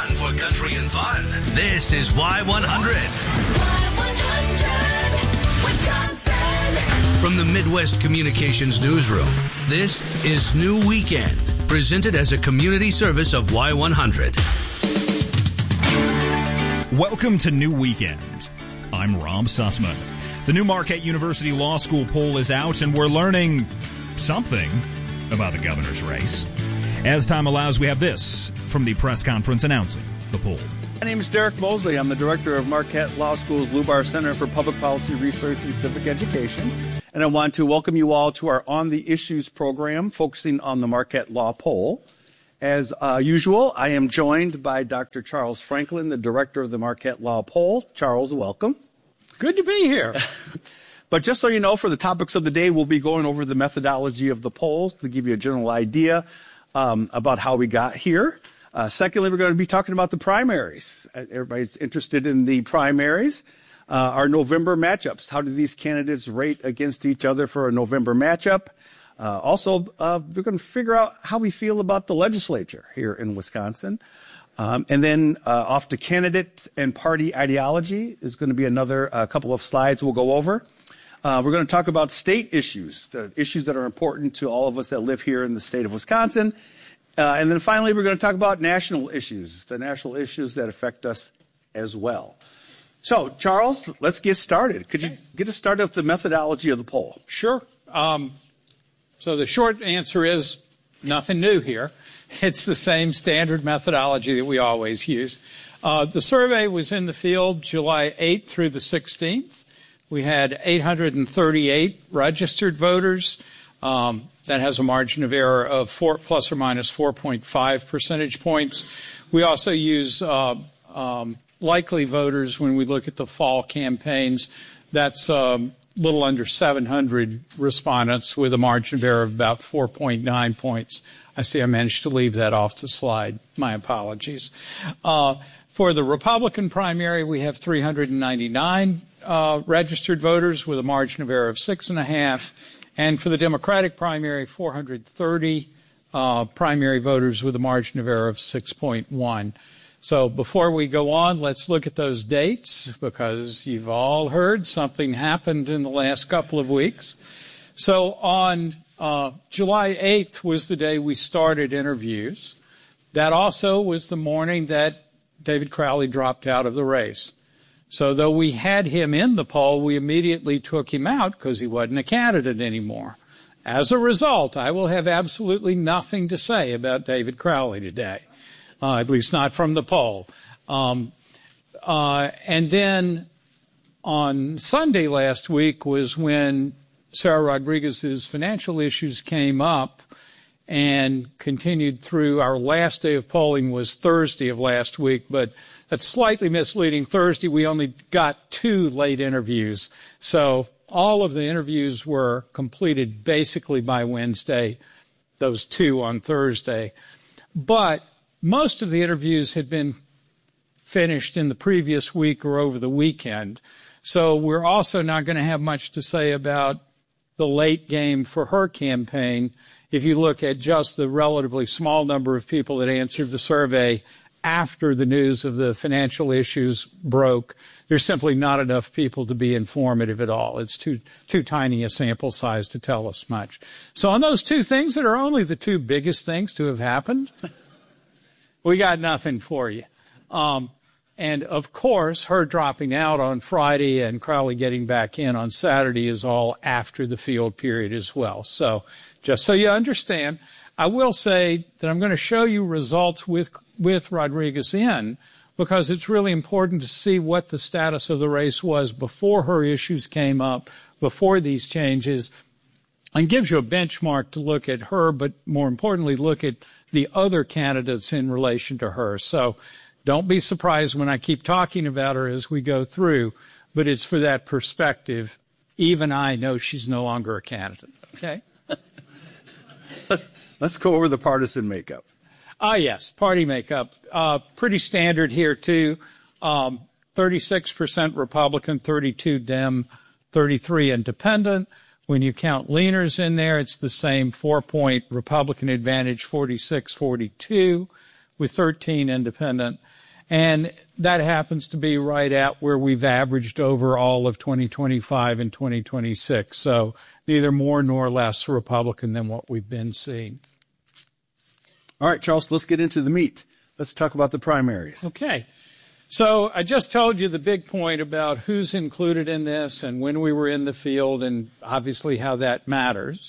on for country and fun. This is Y100. Y100, Wisconsin. From the Midwest Communications Newsroom, this is New Weekend, presented as a community service of Y100. Welcome to New Weekend. I'm Rob Sussman. The new Marquette University Law School poll is out, and we're learning something about the governor's race. As time allows, we have this from the press conference announcing the poll. My name is Derek Mosley. I'm the director of Marquette Law School's Lubar Center for Public Policy Research and Civic Education. And I want to welcome you all to our On the Issues program, focusing on the Marquette Law Poll. As usual, I am joined by Dr. Charles Franklin, the director of the Marquette Law Poll. Charles, welcome. Good to be here. But just so you know, for the topics of the day, we'll be going over the methodology of the polls to give you a general idea about how we got here. Secondly, we're going to be talking about the primaries. Everybody's interested in the primaries. Our November matchups. How do these candidates rate against each other for a November matchup? Also, we're going to figure out how we feel about the legislature here in Wisconsin. And then off to candidate and party ideology is going to be another couple of slides we'll go over. We're going to talk about state issues, the issues that are important to all of us that live here in the state of Wisconsin. And then finally, we're going to talk about national issues, the national issues that affect us as well. So, Charles, let's get started. Could you get us started with the methodology of the poll? Sure. So the short answer is nothing new here. It's the same standard methodology that we always use. The survey was in the field July 8th through the 16th. We had 838 registered voters. That has a margin of error of plus or minus 4.5 percentage points. We also use likely voters when we look at the fall campaigns. That's a little under 700 respondents with a margin of error of about 4.9 points. I see I managed to leave that off the slide. My apologies. For the Republican primary, we have 399 registered voters with a margin of error of 6.5. And for the Democratic primary, 430 primary voters with a margin of error of 6.1. So before we go on, let's look at those dates, because you've all heard something happened in the last couple of weeks. So on July 8th was the day we started interviews. That also was the morning that David Crowley dropped out of the race. So though we had him in the poll, we immediately took him out because he wasn't a candidate anymore. As a result, I will have absolutely nothing to say about David Crowley today, at least not from the poll. And then on Sunday last week was when Sarah Rodriguez's financial issues came up and continued through. Our last day of polling was Thursday of last week, but that's slightly misleading. Thursday, we only got 2 late interviews. So all of the interviews were completed basically by Wednesday, those 2 on Thursday. But most of the interviews had been finished in the previous week or over the weekend. So we're also not going to have much to say about the late game for her campaign. If you look at just the relatively small number of people that answered the survey after the news of the financial issues broke, there's simply not enough people to be informative at all. It's too tiny a sample size to tell us much. So on those 2 things that are only the 2 biggest things to have happened, we got nothing for you. And, of course, her dropping out on Friday and Crowley getting back in on Saturday is all after the field period as well. So just so you understand, I will say that I'm going to show you results with Rodriguez in, because it's really important to see what the status of the race was before her issues came up, before these changes, and gives you a benchmark to look at her, but more importantly, look at the other candidates in relation to her. So don't be surprised when I keep talking about her as we go through, but it's for that perspective. Even I know she's no longer a candidate, okay? Let's go over the partisan makeup. Yes, party makeup. Pretty standard here, too. 36% Republican, 32 Dem, 33 Independent. When you count leaners in there, it's the same 4-point Republican advantage, 46-42. with 13 independent. And that happens to be right at where we've averaged over all of 2025 and 2026. So neither more nor less Republican than what we've been seeing. All right, Charles, let's get into the meat. Let's talk about the primaries. Okay. So I just told you the big point about who's included in this and when we were in the field and obviously how that matters.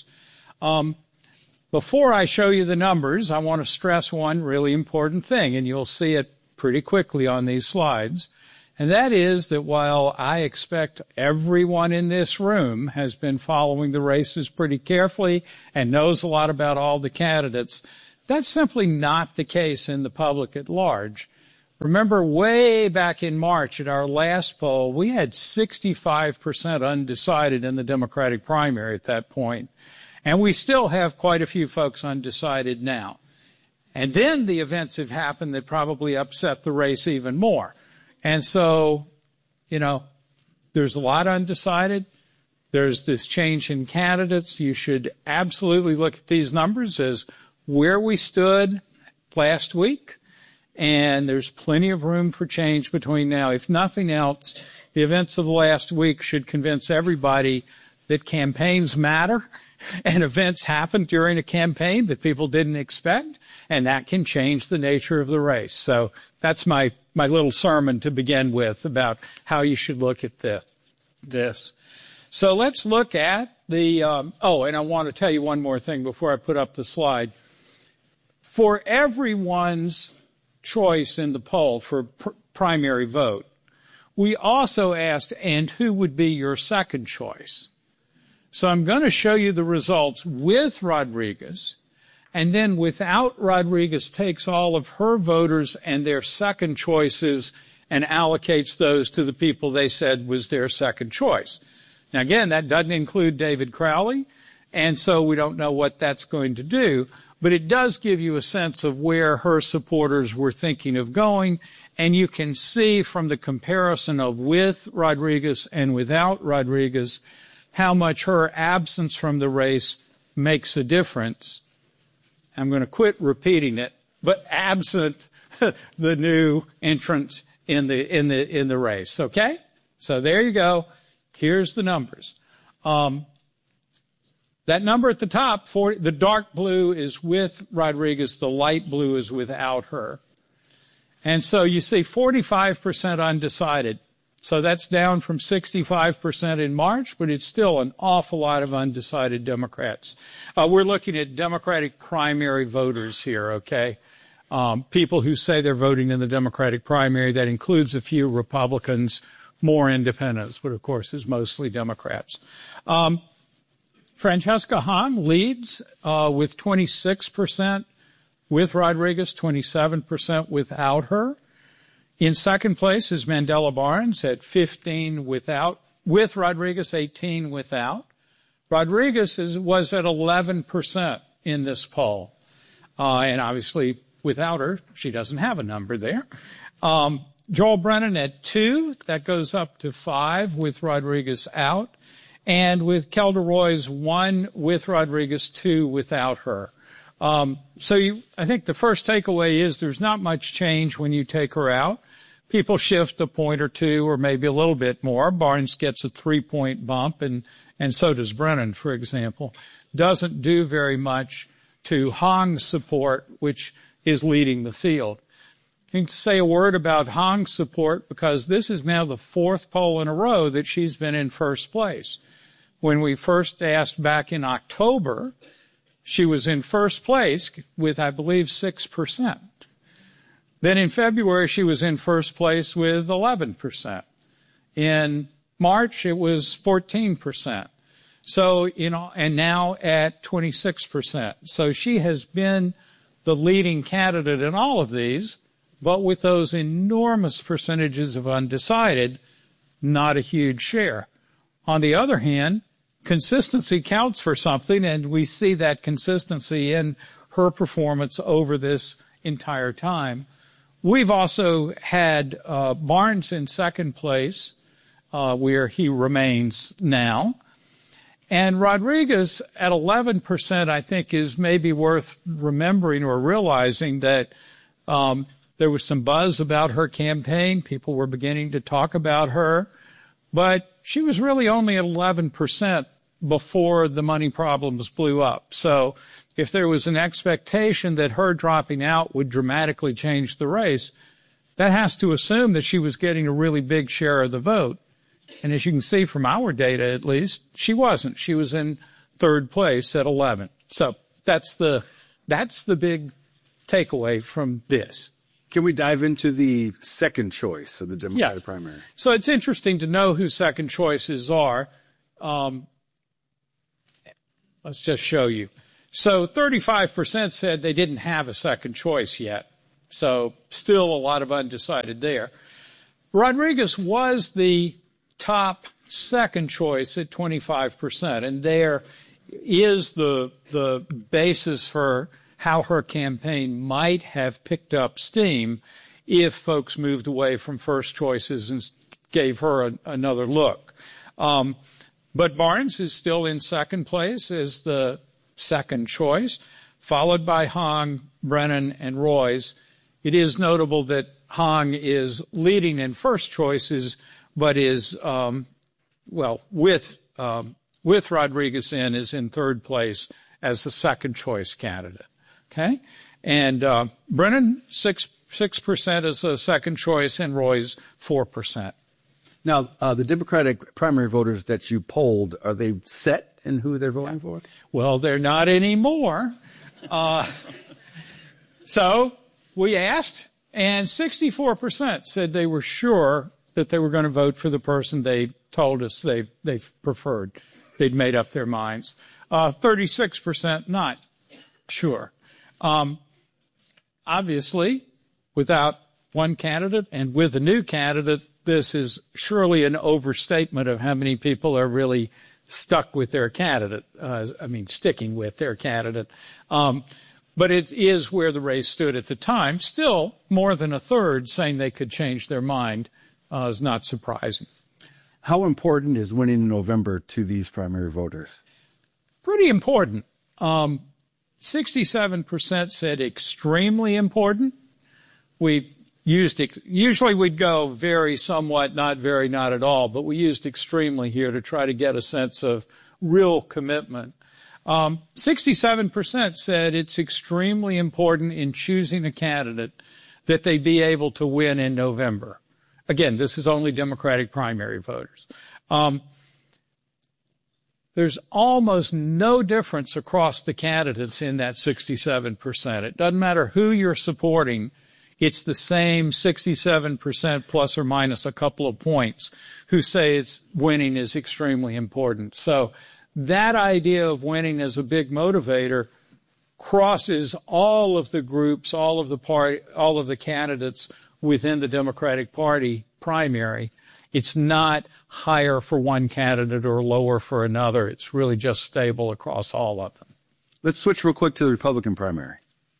Before I show you the numbers, I want to stress one really important thing, and you'll see it pretty quickly on these slides. And that is that while I expect everyone in this room has been following the races pretty carefully and knows a lot about all the candidates, that's simply not the case in the public at large. Remember, way back in March at our last poll, we had 65% undecided in the Democratic primary at that point. And we still have quite a few folks undecided now. And then the events have happened that probably upset the race even more. And so, there's a lot undecided. There's this change in candidates. You should absolutely look at these numbers as where we stood last week. And there's plenty of room for change between now. If nothing else, the events of the last week should convince everybody that campaigns matter and events happen during a campaign that people didn't expect, and that can change the nature of the race. So that's my little sermon to begin with about how you should look at this. So let's look at the, and I want to tell you one more thing before I put up the slide. For everyone's choice in the poll for primary vote, we also asked, and who would be your second choice? So I'm going to show you the results with Rodriguez, and then without Rodriguez takes all of her voters and their second choices and allocates those to the people they said was their second choice. Now again, that doesn't include David Crowley, and so we don't know what that's going to do. But it does give you a sense of where her supporters were thinking of going, and you can see from the comparison of with Rodriguez and without Rodriguez how much her absence from the race makes a difference. I'm going to quit repeating it, but absent the new entrant in the race. Okay? So there you go. Here's the numbers. That number at the top, the dark blue is with Rodriguez, the light blue is without her. And so you see 45% undecided. So that's down from 65% in March, but it's still an awful lot of undecided Democrats. We're looking at Democratic primary voters here, okay? People who say they're voting in the Democratic primary. That includes a few Republicans, more independents, but of course is mostly Democrats. Francesca Hahn leads with 26% with Rodriguez, 27% without her. In second place is Mandela Barnes at 15 with Rodriguez, 18 without. Rodriguez was at 11% in this poll. And obviously without her, she doesn't have a number there. Joel Brennan at 2, that goes up to 5 with Rodriguez out. And with Kelda Roys, 1 with Rodriguez, 2 without her. I think the first takeaway is there's not much change when you take her out. People shift a point or two or maybe a little bit more. Barnes gets a 3-point bump, and so does Brennan, for example. Doesn't do very much to Hong's support, which is leading the field. I need to say a word about Hong's support because this is now the 4th poll in a row that she's been in first place. When we first asked back in October, she was in first place with, I believe, 6%. Then in February, she was in first place with 11%. In March, it was 14%. So, and now at 26%. So she has been the leading candidate in all of these, but with those enormous percentages of undecided, not a huge share. On the other hand, consistency counts for something, and we see that consistency in her performance over this entire time. We've also had Barnes in second place, where he remains now. And Rodriguez at 11%, I think, is maybe worth remembering or realizing that There was some buzz about her campaign. People were beginning to talk about her. But she was really only at 11% before the money problems blew up. So if there was an expectation that her dropping out would dramatically change the race, that has to assume that she was getting a really big share of the vote. And as you can see from our data, at least, she wasn't. She was in third place at 11. So that's the big takeaway from this. Can we dive into the second choice of the Democratic primary? So it's interesting to know who second choices are. Let's just show you. So 35% said they didn't have a second choice yet. So still a lot of undecided there. Rodriguez was the top second choice at 25%, and there is the basis for how her campaign might have picked up steam if folks moved away from first choices and gave her another look. But Barnes is still in second place as the second choice, followed by Hong, Brennan, and Royce. It is notable that Hong is leading in first choices, but is, with Rodriguez is in third place as the second choice candidate. Okay? And Brennan, 6% as a second choice, and Royce, 4%. Now, the Democratic primary voters that you polled, are they set in who they're voting for? Well, they're not anymore. So we asked, and 64% said they were sure that they were going to vote for the person they told us they preferred. They'd made up their minds. 36% not sure. Obviously, without one candidate and with a new candidate, this is surely an overstatement of how many people are really stuck with their candidate. Sticking with their candidate. But it is where the race stood at the time. Still, more than a third saying they could change their mind is not surprising. How important is winning in November to these primary voters? Pretty important. 67% said extremely important. Usually we'd go very, somewhat, not very, not at all, but we used extremely here to try to get a sense of real commitment. 67% said it's extremely important in choosing a candidate that they be able to win in November. Again, this is only Democratic primary voters. There's almost no difference across the candidates in that 67%. It doesn't matter who you're supporting. It's the same 67% plus or minus a couple of points who say winning is extremely important. So that idea of winning as a big motivator crosses all of the groups, all of the candidates within the Democratic Party primary. It's not higher for one candidate or lower for another. It's really just stable across all of them. Let's switch real quick to the Republican primary.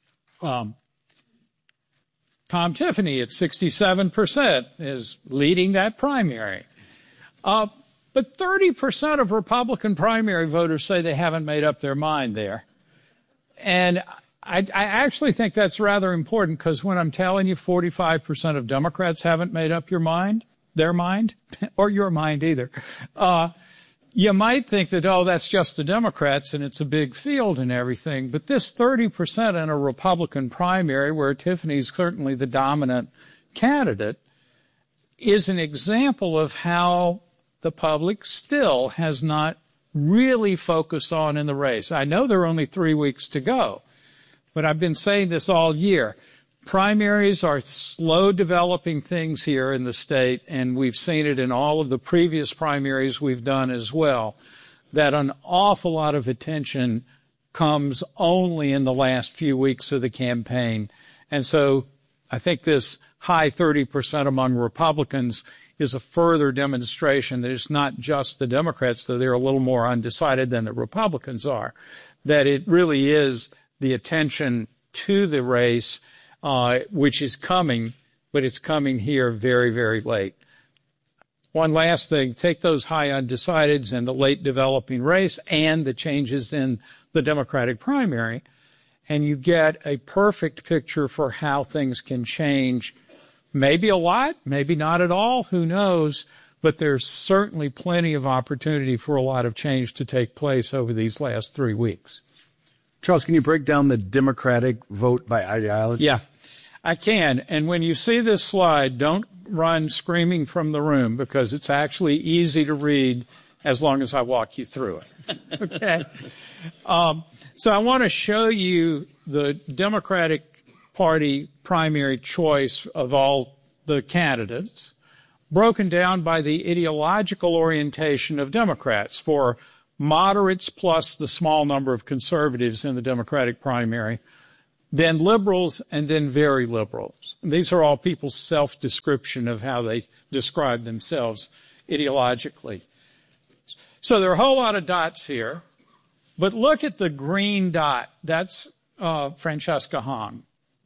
Tom Tiffany at 67% is leading that primary. But 30% of Republican primary voters say they haven't made up their mind there. And I actually think that's rather important because when I'm telling you 45% of Democrats haven't made up their mind, or your mind either, you might think that, that's just the Democrats and it's a big field and everything. But this 30% in a Republican primary, where Tiffany's certainly the dominant candidate, is an example of how the public still has not really focused on in the race. I know there are only 3 weeks to go, but I've been saying this all year. Primaries are slow developing things here in the state, and we've seen it in all of the previous primaries we've done as well, that an awful lot of attention comes only in the last few weeks of the campaign. And so I think this high 30% among Republicans is a further demonstration that it's not just the Democrats, that they're a little more undecided than the Republicans are, that it really is the attention to the race, which is coming, but it's coming here very, very late. One last thing, take those high undecideds and the late developing race and the changes in the Democratic primary and you get a perfect picture for how things can change. Maybe a lot, maybe not at all, who knows, but there's certainly plenty of opportunity for a lot of change to take place over these last 3 weeks. Charles, can you break down the Democratic vote by ideology? Yeah, I can. And when you see this slide, don't run screaming from the room, because it's actually easy to read as long as I walk you through it. Okay? So I want to show you the Democratic Party primary choice of all the candidates, broken down by the ideological orientation of Democrats, for moderates plus the small number of conservatives in the Democratic primary, then liberals, and then very liberals. These are all people's self-description of how they describe themselves ideologically. So there are a whole lot of dots here, but look at the green dot. That's Francesca Hong.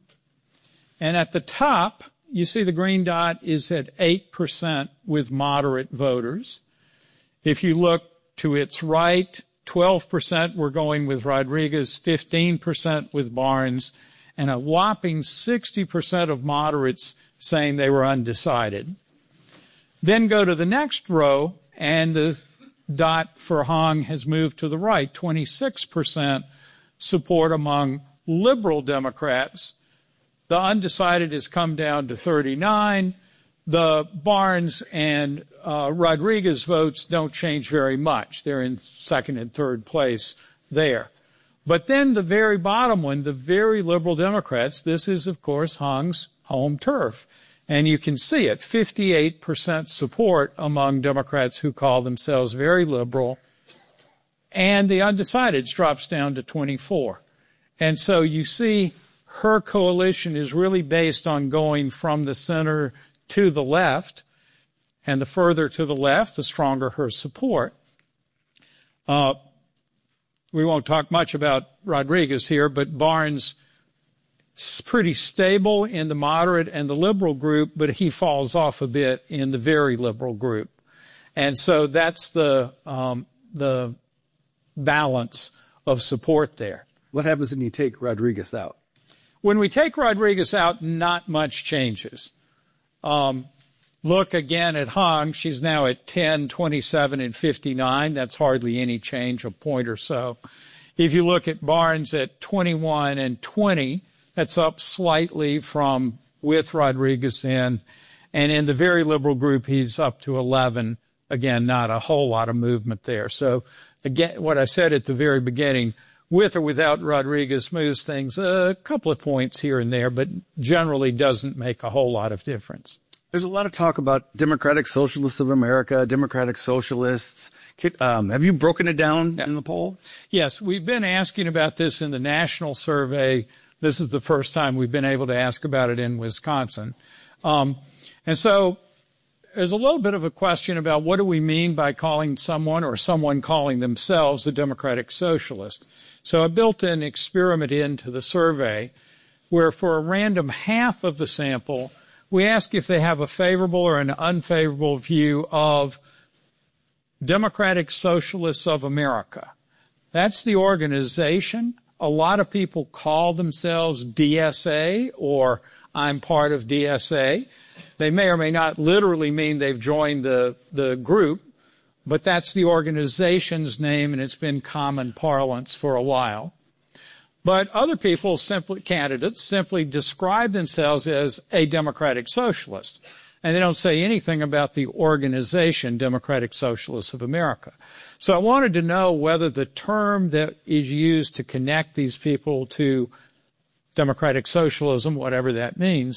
And at the top, you see the green dot is at 8% with moderate voters. If you look to its right, 12% were going with Rodriguez, 15% with Barnes, and a whopping 60% of moderates saying they were undecided. Then go to the next row, and the dot for Hong has moved to the right, 26% support among liberal Democrats. The undecided has come down to 39. The Barnes and Rodriguez votes don't change very much. They're in second and third place there. But then the very bottom one, the very liberal Democrats, this is, of course, Hong's home turf. And you can see it, 58% support among Democrats who call themselves very liberal. And the undecideds drops down to 24. And so you see her coalition is really based on going from the center to the left, and the further to the left, the stronger her support. We won't talk much about Rodriguez here, but Barnes is pretty stable in the moderate and the liberal group, but he falls off a bit in the very liberal group. And so that's the balance of support there. What happens when you take Rodriguez out? When we take Rodriguez out, not much changes. Look again at Hong. She's now at 10, 27, and 59. That's hardly any change, a point or so. If you look at Barnes at 21 and 20, that's up slightly from with Rodriguez in. And in the very liberal group, he's up to 11. Again, not a whole lot of movement there. So, again, what I said at the very beginning, with or without Rodriguez moves things a couple of points here and there, but generally doesn't make a whole lot of difference. There's a lot of talk about Democratic Socialists of America, Democratic Socialists. Have you broken it down in the poll? Yes, we've been asking about this in the national survey. This is the first time we've been able to ask about it in Wisconsin. And so there's a little bit of a question about what do we mean by calling someone or someone calling themselves a Democratic Socialist. So I built an experiment into the survey where for a random half of the sample, we ask if they have a favorable or an unfavorable view of Democratic Socialists of America. That's the organization. A lot of people call themselves DSA or I'm part of DSA. They may or may not literally mean they've joined the group, but that's the organization's name, and it's been common parlance for a while. But other people, candidates, simply describe themselves as a Democratic Socialist, and they don't say anything about the organization Democratic Socialists of America. So I wanted to know whether the term that is used to connect these people to Democratic Socialism, whatever that means,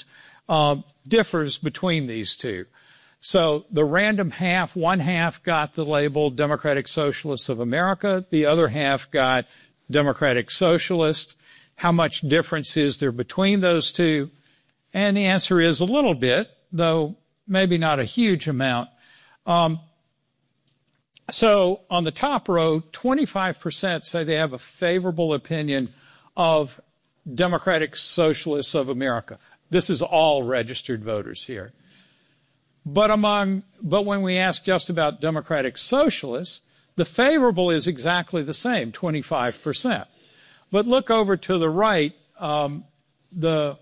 differs between these two. So the random half, one half got the label Democratic Socialists of America, the other half got Democratic Socialist. How much difference is there between those two? And the answer is a little bit, though maybe not a huge amount. So on the top row, 25% say they have a favorable opinion of Democratic Socialists of America. This is all registered voters here. But when we ask just about Democratic Socialists, the favorable is exactly the same, 25%. But look over to the right. Look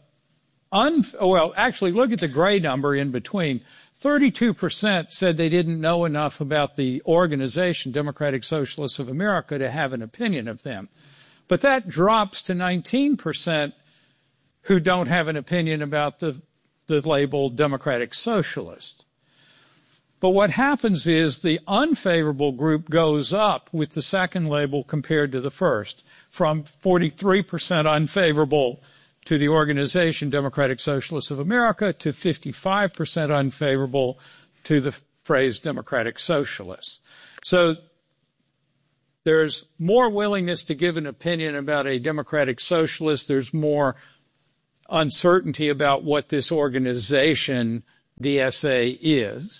at the gray number in between. 32% said they didn't know enough about the organization, Democratic Socialists of America, to have an opinion of them. But that drops to 19% who don't have an opinion about the label Democratic Socialist. But what happens is the unfavorable group goes up with the second label compared to the first, from 43% unfavorable to the organization Democratic Socialists of America to 55% unfavorable to the phrase Democratic Socialists. So there's more willingness to give an opinion about a Democratic Socialist. There's more uncertainty about what this organization, DSA, is.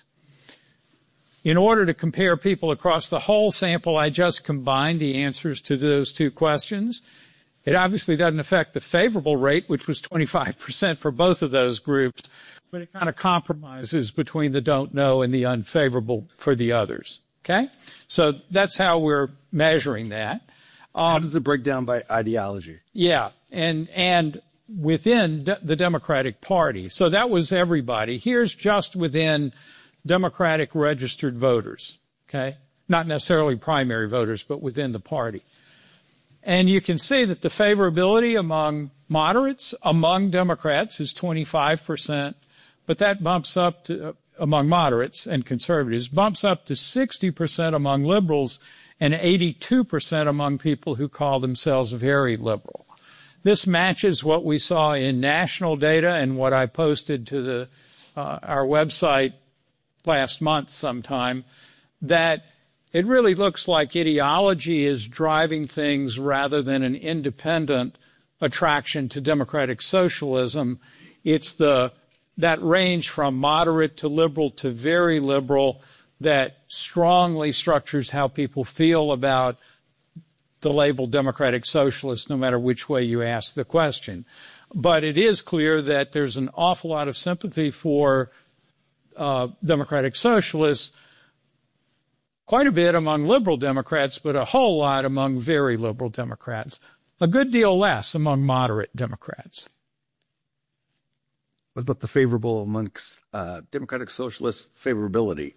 In order to compare people across the whole sample, I just combined the answers to those two questions. It obviously doesn't affect the favorable rate, which was 25% for both of those groups, but it kind of compromises between the don't know and the unfavorable for the others. Okay? So that's how we're measuring that. How does it break down by ideology? Yeah, and within the Democratic Party. So that was everybody. Here's just within Democratic registered voters, okay? Not necessarily primary voters, but within the party. And you can see that the favorability among moderates, among Democrats, is 25%, but that bumps up to, among moderates and conservatives, bumps up to 60% among liberals and 82% among people who call themselves very liberal. This matches what we saw in national data and what I posted to our website last month sometime, that it really looks like ideology is driving things rather than an independent attraction to democratic socialism. It's that range from moderate to liberal to very liberal that strongly structures how people feel about the label democratic socialist, no matter which way you ask the question. But it is clear that there's an awful lot of sympathy for democratic socialists, quite a bit among liberal Democrats, but a whole lot among very liberal Democrats. A good deal less among moderate Democrats. What about the favorable amongst democratic socialists' favorability?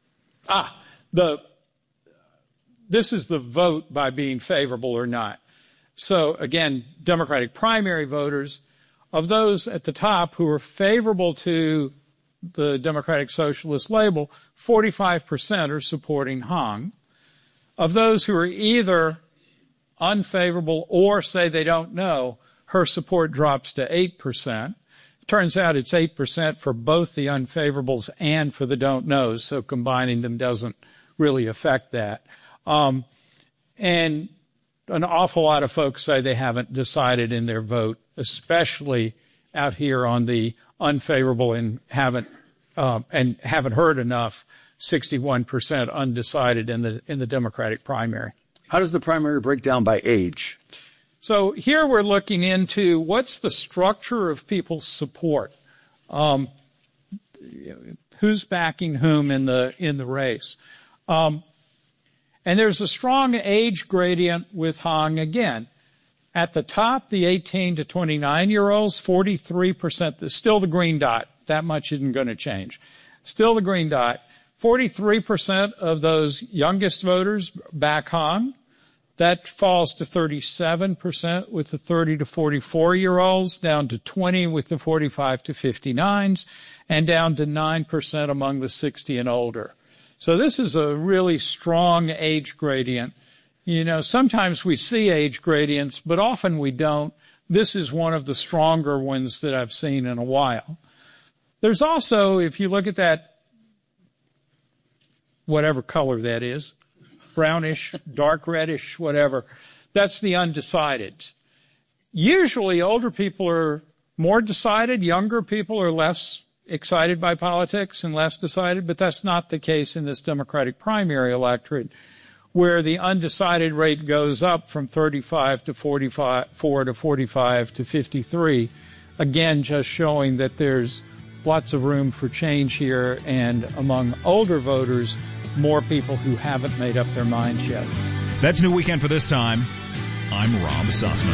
This is the vote by being favorable or not. So, again, Democratic primary voters, of those at the top who are favorable to the Democratic Socialist label, 45% are supporting Hong. Of those who are either unfavorable or say they don't know, her support drops to 8%. Turns out it's 8% for both the unfavorables and for the don't knows, so combining them doesn't really affect that. And an awful lot of folks say they haven't decided in their vote, especially out here on the unfavorable and haven't heard enough. 61% undecided in the Democratic primary. How does the primary break down by age? So here we're looking into what's the structure of people's support. Who's backing whom in the race? And there's a strong age gradient with Hong again. At the top, the 18 to 29-year-olds, 43%, still the green dot. That much isn't going to change. Still the green dot. 43% of those youngest voters back Hong. That falls to 37% with the 30 to 44-year-olds, down to 20 with the 45 to 59s, and down to 9% among the 60 and older. So this is a really strong age gradient. You know, sometimes we see age gradients, but often we don't. This is one of the stronger ones that I've seen in a while. There's also, if you look at that, whatever color that is, brownish, dark reddish, whatever, that's the undecided. Usually older people are more decided, younger people are less excited by politics and less decided, but that's not the case in this Democratic primary electorate, where the undecided rate goes up from 35 to 44 to 45 to 53, again just showing that there's lots of room for change here, and among older voters, more people who haven't made up their minds yet. That's New Weekend for this time. I'm Rob Sussman.